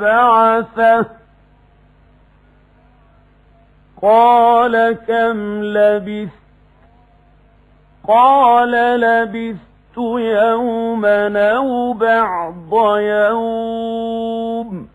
بعثه قال كم لبثت قال لبثت يوما أو بعض يوم